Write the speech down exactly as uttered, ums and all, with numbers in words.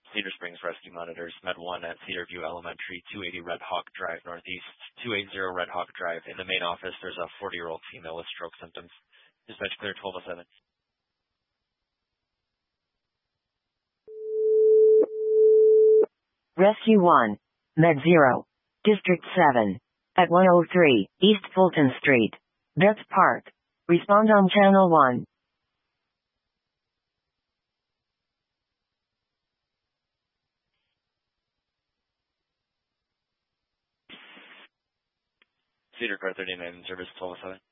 Cedar Springs Rescue Monitors, Med one at Cedar View Elementary, two eighty Red Hawk Drive Northeast, two eighty Red Hawk Drive. In the main office, there's a forty-year-old female with stroke symptoms. Dispatch clear twelve oh seven. Rescue one. Med zero. District seven. At one oh three, East Fulton Street. Betts Park. Respond on Channel one. Cedar Car thirty-nine, service twelve oh seven.